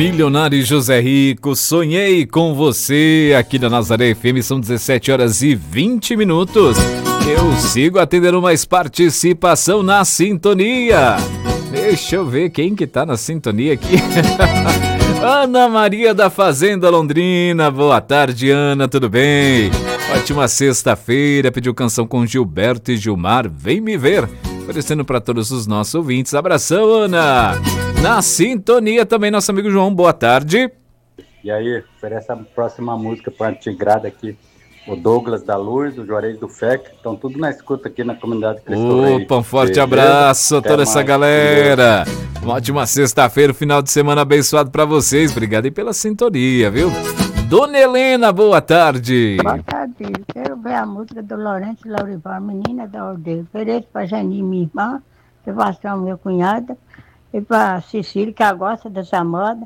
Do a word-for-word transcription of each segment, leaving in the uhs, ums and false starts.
Milionário José Rico, sonhei com você. Aqui na Nazaré F M são dezessete horas e vinte minutos. Eu sigo atendendo mais participação na sintonia. Deixa eu ver quem que tá na sintonia aqui. Ana Maria da Fazenda Londrina. Boa tarde, Ana, tudo bem? Ótima sexta-feira. Pediu canção com Gilberto e Gilmar, Vem Me Ver. Oferecendo para todos os nossos ouvintes. Abração, Ana. Na sintonia também nosso amigo João, boa tarde. E aí, oferece a próxima música para a Tigrada aqui. O Douglas da Luz, o Juarez do F E C, estão tudo na escuta aqui na comunidade Cristo Rei. Opa, um forte Beleza? abraço a Até toda mais. essa galera. Uma ótima sexta-feira, final de semana abençoado para vocês. Obrigado aí pela sintonia, viu? Dona Helena, boa tarde. Boa tarde, quero ver a música do Lourenço Laurival, Menina da Aldeia. Ofereço para Jani, minha irmã, Sebastião, meu cunhado, e para Cecília, que ela gosta dessa moda,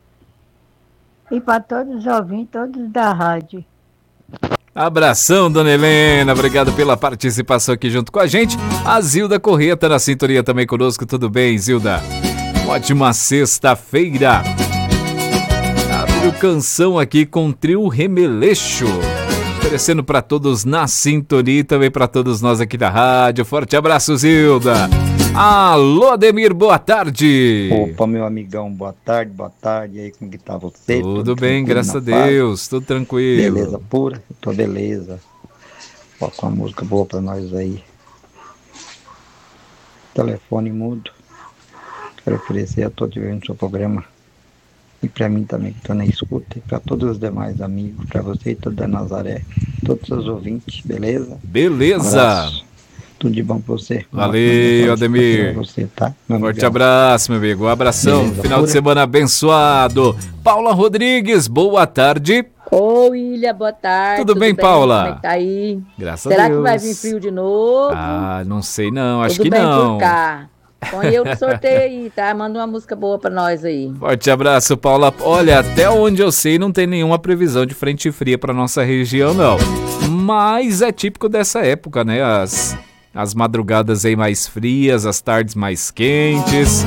e para todos os ouvintes, todos da rádio. Abração, Dona Helena, obrigado pela participação aqui junto com a gente. A Zilda Corrêa tá na sintonia também conosco, tudo bem, Zilda? Ótima sexta-feira. Abriu canção aqui com o trio Remeleixo, oferecendo para todos na sintonia e também para todos nós aqui da rádio. Forte abraço, Zilda. Alô, Ademir, boa tarde. Opa, meu amigão, boa tarde, boa tarde. E aí, como que tá você? Tudo, Tudo bem, graças a paz? Deus, tudo tranquilo. Beleza pura? Tô beleza. Coloca uma música boa pra nós aí. Telefone mudo. Quero oferecer a todos vendo seu programa. E pra mim também, que tô na escuta. E pra todos os demais amigos, pra você e toda a Nazaré. Todos os ouvintes, beleza? Beleza. Abraço. Tudo de bom pra você. Valeu, Ademir. Pra você, tá? Meu Forte amigão. abraço, meu amigo. Um abração. Beleza, Final de pura? semana abençoado. Paula Rodrigues, boa tarde. Ô, William, boa tarde. Tudo bem, Paula? Como é que tá aí? Graças Será a Deus. que vai vir frio de novo? Ah, não sei não, acho Tudo que bem não. por cá. Põe eu no sorteio aí, tá? Manda uma música boa pra nós aí. Forte abraço, Paula. Olha, até onde eu sei não tem nenhuma previsão de frente fria pra nossa região, não. Mas é típico dessa época, né? As, as madrugadas aí mais frias, as tardes mais quentes.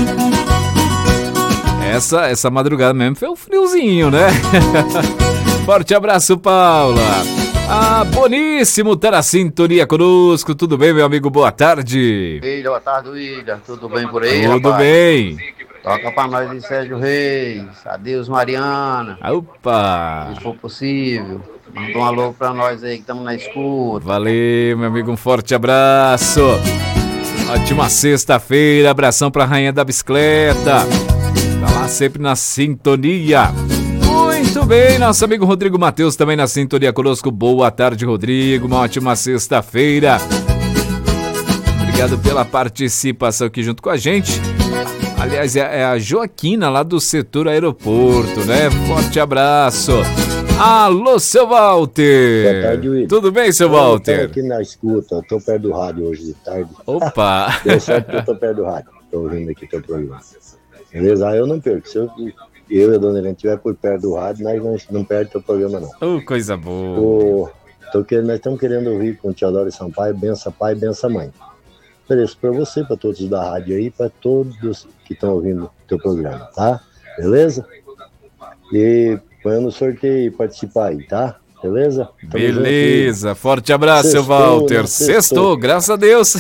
Essa, essa madrugada mesmo foi um friozinho, né? Forte abraço, Paula. Ah, Boníssimo tá na sintonia conosco. Tudo bem, meu amigo? Boa tarde. William, boa tarde, William. Tudo bem por aí, Tudo rapaz? bem. Toca pra nós em Sérgio Reis. Adeus, Mariana. Opa. Se for possível. Manda um alô pra nós aí que estamos na escuta. Valeu, meu amigo. Um forte abraço. Ótima sexta-feira. Abração pra Rainha da Bicicleta. Tá lá sempre na sintonia. Muito bem, nosso amigo Rodrigo Matheus também na sintonia conosco. Boa tarde, Rodrigo. Uma ótima sexta-feira. Obrigado pela participação aqui junto com a gente. Aliás, é a Joaquina lá do setor aeroporto, né? Forte abraço. Alô, seu Walter. Boa tarde, William. Tudo bem, seu Eu Walter? tô aqui na escuta, tô perto do rádio hoje de tarde. Opa. Deu certo que eu tô perto do rádio. Tô ouvindo aqui teu programa. Beleza? Ah, eu não perco. Se eu, eu e a dona Helena estiver por perto do rádio, nós não, não perdemos teu programa, não. Oh, coisa boa. Tô, tô querendo, nós estamos querendo ouvir com o Teodoro Sampaio, bença pai, bença mãe. Ofereço para você, para todos da rádio aí, para todos que estão ouvindo teu programa, tá? Beleza? E põe no sorteio e participar aí, tá? Beleza? Tamo Beleza, forte abraço, seu Sextou, Walter. né? Sextou, Sextou. graças a Deus.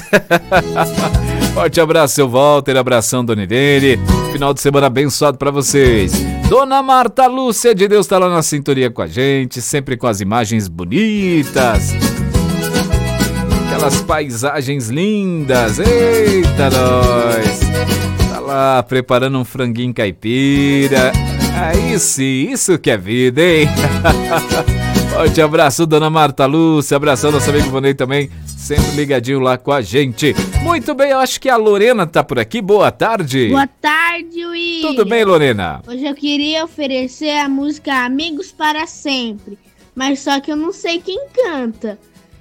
Forte abraço, seu Walter. Abração, Dona Irene. Final de semana abençoado pra vocês. Dona Marta Lúcia de Deus tá lá na sintonia com a gente, sempre com as imagens bonitas. Aquelas paisagens lindas. Eita, nós. Tá lá preparando um franguinho caipira. Aí sim, isso que é vida, hein? Forte abraço, Dona Marta Lúcia. Abração, nosso amigo Vonei também, sempre ligadinho lá com a gente. Muito bem, eu acho que a Lorena tá por aqui. Boa tarde. Boa tarde, William. Tudo bem, Lorena? Hoje eu queria oferecer a música Amigos para Sempre, mas só que eu não sei quem canta.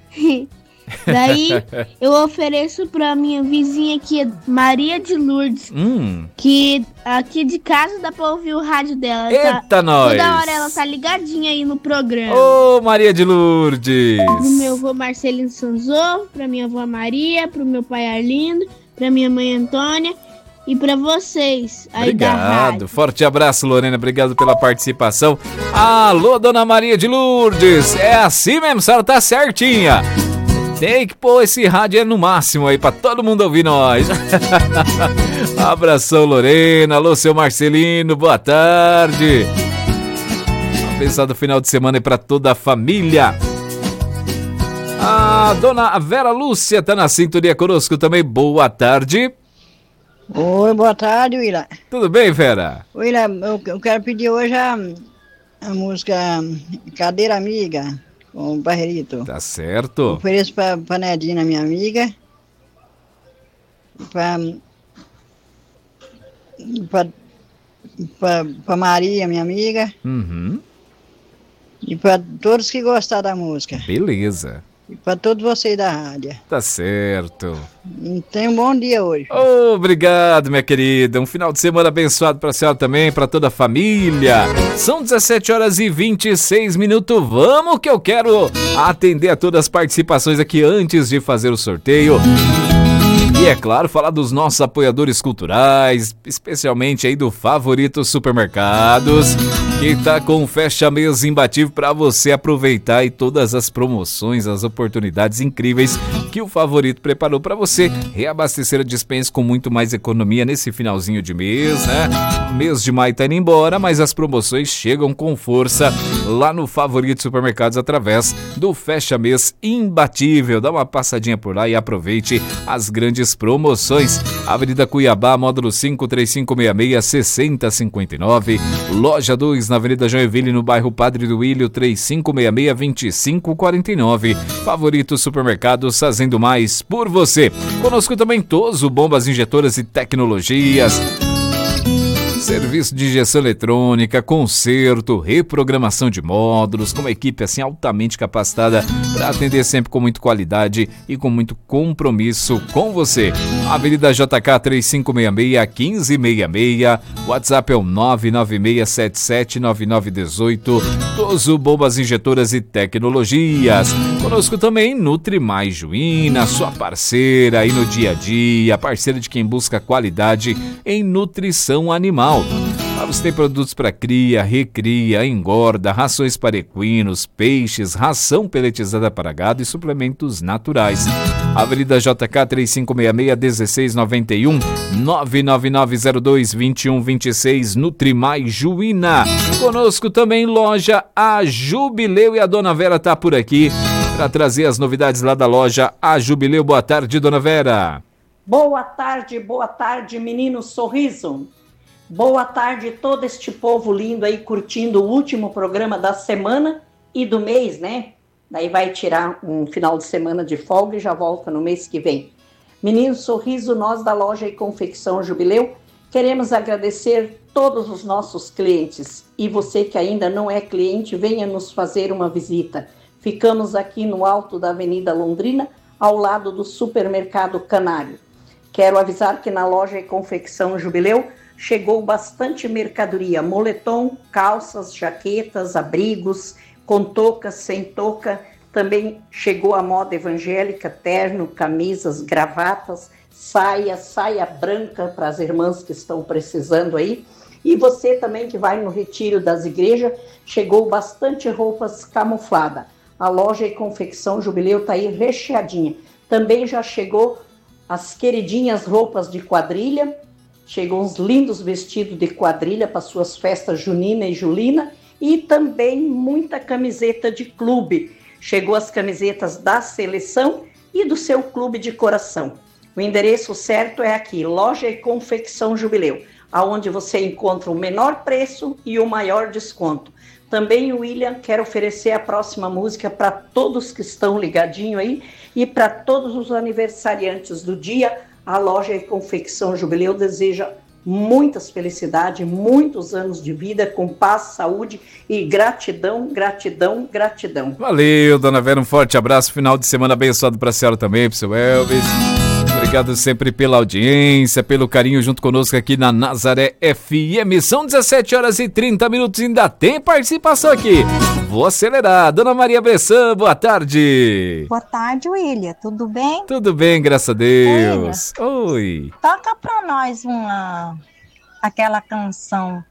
Daí eu ofereço pra minha vizinha aqui, Maria de Lourdes, Hum. que aqui de casa dá pra ouvir o rádio dela. Eita, tá, nós! Toda hora ela tá ligadinha aí no programa. Ô, Maria de Lourdes! Pro meu avô Marcelino Sanzô, pra minha avó Maria, pro meu pai Arlindo, pra minha mãe Antônia e pra vocês aí da Obrigado, rádio. forte abraço, Lorena, obrigado pela participação. Alô, Dona Maria de Lourdes, é assim mesmo, a senhora tá certinha. Tem que pôr esse rádio no máximo aí pra todo mundo ouvir nós. Abração, Lorena. Alô, seu Marcelino, boa tarde. Abençoado final de semana aí pra toda a família. A dona Vera Lúcia tá na sintonia conosco também, boa tarde. Oi, boa tarde, Willa. Tudo bem, Vera? Willa, eu, eu quero pedir hoje a, a música Cadeira Amiga, com o Barrerito. Tá certo. Ofereço pra, pra Nedina, minha amiga. Pra, pra, pra, pra Maria, minha amiga. Uhum. E pra todos que gostaram da música. Beleza. E pra todos vocês da rádio. Tá certo. Tenha um bom dia hoje. Obrigado, minha querida. Um final de semana abençoado pra senhora também, pra toda a família. São dezessete horas e vinte e seis minutos. Vamos que eu quero atender a todas as participações aqui antes de fazer o sorteio. E é claro, falar dos nossos apoiadores culturais, especialmente aí do Favorito Supermercados, que tá com um fecha-mês imbatível para você aproveitar aí todas as promoções, as oportunidades incríveis que o Favorito preparou para você reabastecer a despensa com muito mais economia nesse finalzinho de mês, né? O mês de maio tá indo embora, mas as promoções chegam com força lá no Favorito Supermercados através do fecha-mês imbatível. Dá uma passadinha por lá e aproveite as grandes promoções. Avenida Cuiabá, módulo cinco, três cinco seis seis, seis zero cinco nove. Loja dois, na Avenida Joinville, no bairro Padre do Ilho, três cinco seis seis, dois cinco quatro nove. Favorito Supermercados, fazendo mais por você. Conosco também Toso, bombas injetoras e tecnologias. Serviço de injeção eletrônica, conserto, reprogramação de módulos, com uma equipe assim altamente capacitada para atender sempre com muita qualidade e com muito compromisso com você. Avenida J K três cinco seis seis, um cinco seis seis, WhatsApp é o nove nove seis sete sete nove nove um oito. Toso bombas injetoras e tecnologias. Conosco também Nutri Mais Juína, sua parceira aí no dia a dia, parceira de quem busca qualidade em nutrição animal. Lá você tem produtos para cria, recria, engorda, rações para equinos, peixes, ração peletizada para gado e suplementos naturais. Avenida J K três cinco seis seis, um seis nove um, nove nove nove zero dois, dois um dois seis, Nutrimais Juína. Conosco também loja A Jubileu e a Dona Vera tá por aqui para trazer as novidades lá da loja A Jubileu. Boa tarde, Dona Vera. Boa tarde, boa tarde, menino sorriso. Boa tarde todo este povo lindo aí curtindo o último programa da semana e do mês, né? Daí vai tirar um final de semana de folga e já volta no mês que vem. Menino Sorriso, nós da Loja e Confecção Jubileu queremos agradecer todos os nossos clientes. E você que ainda não é cliente, venha nos fazer uma visita. Ficamos aqui no alto da Avenida Londrina, ao lado do Supermercado Canário. Quero avisar que na Loja e Confecção Jubileu chegou bastante mercadoria, moletom, calças, jaquetas, abrigos, com touca, sem touca. Também chegou a moda evangélica, terno, camisas, gravatas, saia, saia branca para as irmãs que estão precisando aí. E você também que vai no retiro das igrejas, chegou bastante roupas camufladas. A Loja e Confecção Jubileu está aí recheadinha. Também já chegou as queridinhas roupas de quadrilha. Chegou uns lindos vestidos de quadrilha para suas festas junina e julina e também muita camiseta de clube. Chegou as camisetas da seleção e do seu clube de coração. O endereço certo é aqui, Loja e Confecção Jubileu, aonde você encontra o menor preço e o maior desconto. Também o William quer oferecer a próxima música para todos que estão ligadinhos aí e para todos os aniversariantes do dia. A Loja e Confecção Jubileu deseja muitas felicidades, muitos anos de vida, com paz, saúde e gratidão, gratidão, gratidão. Valeu, Dona Vera, um forte abraço, final de semana abençoado para a senhora também, para o seu Elvis. Obrigado sempre pela audiência, pelo carinho junto conosco aqui na Nazaré F M. São dezessete horas e trinta minutos, ainda tem participação aqui. vou acelerar. Dona Maria Bressan, boa tarde. Boa tarde, William. Tudo bem? Tudo bem, graças a Deus. Oi. Toca pra nós uma aquela canção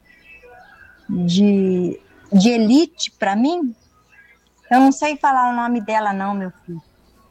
de, de Elite pra mim. Eu não sei falar o nome dela não, meu filho.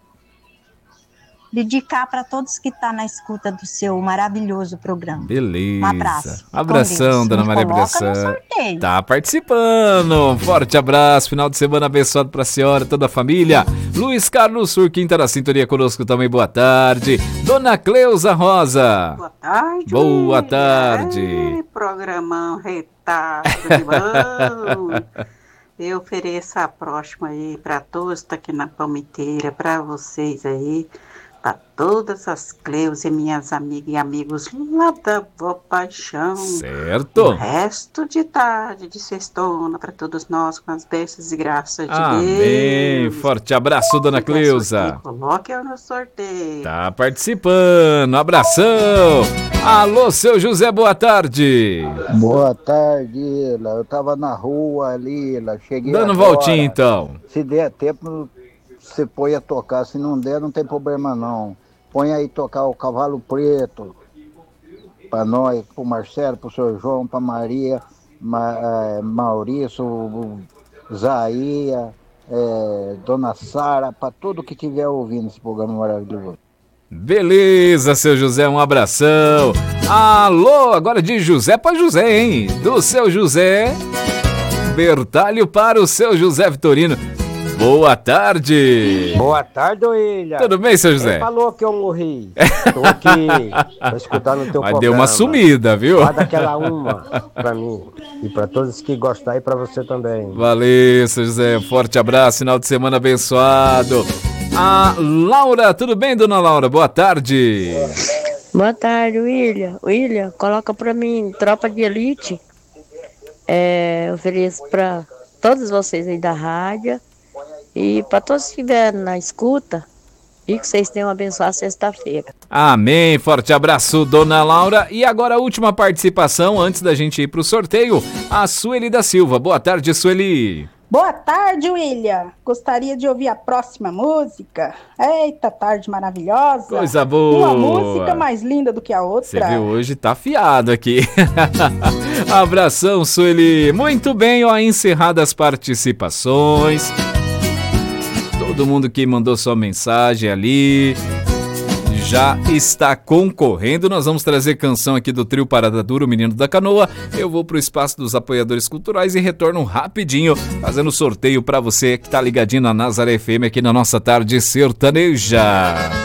Dedicar para todos que estão tá na escuta do seu maravilhoso programa. Beleza. Um abraço. Abração, Dona Maria Bressan. Tá participando. Forte abraço. Final de semana abençoado pra senhora, toda a família. Luiz Carlos Surquim tá na sintonia conosco também. Boa tarde. Dona Cleusa Rosa. Boa tarde. Boa tarde. É, programão retado de bom. Eu ofereço a próxima aí para todos que tá aqui na Palmiteira, para vocês aí. Para todas as Cleus e minhas amigas e amigos lá da Vó Paixão. Certo. O resto de tarde, de sextona, para todos nós, com as bênçãos e graças de Amém. Deus. Forte abraço, Dona Cleusa. Coloque eu no sorteio. Tá participando. Abração. Alô, seu José, boa tarde. Boa tarde, Ila. Eu tava na rua ali, Ila. Cheguei Dando agora. voltinha, então. Se der tempo, você põe a tocar. Se não der, não tem problema, não. Põe aí tocar o Cavalo Preto. Pra nós, pro Marcelo, pro senhor João, pra Maria, Ma, é, Maurício, Zaia, é, Dona Sara, pra todo que estiver ouvindo esse programa maravilhoso. Beleza, seu José, um abração. Alô, agora de José para José, hein? Do seu José Bertalho para o seu José Vitorino. Boa tarde. Boa tarde, William. Tudo bem, seu José? Quem falou que eu morri? Tô aqui pra escutar no teu Mas programa. deu uma sumida, viu? Vai daquela uma pra mim e pra todos que gostarem e pra você também. Valeu, seu José. Forte abraço, final de semana abençoado. A Laura, tudo bem, dona Laura? Boa tarde. Boa tarde, William. William, coloca pra mim Tropa de Elite. É, ofereço pra todos vocês aí da rádio e pra todos que estiverem na escuta e que vocês tenham abençoado sexta-feira. Amém. Forte abraço, dona Laura. E agora a última participação antes da gente ir pro sorteio, a Sueli da Silva. Boa tarde, Sueli. Boa tarde, William. Gostaria de ouvir a próxima música. Eita, tarde maravilhosa. Coisa boa. Uma música mais linda do que a outra. Você viu, hoje tá afiado aqui. Abração, Sueli. Muito bem, ó, encerradas as participações. Todo mundo que mandou sua mensagem ali já está concorrendo. Nós vamos trazer canção aqui do trio Parada Dura, o Menino da Canoa. Eu vou pro espaço dos apoiadores culturais e retorno rapidinho, fazendo sorteio para você que tá ligadinho na Nazaré F M aqui na nossa tarde sertaneja.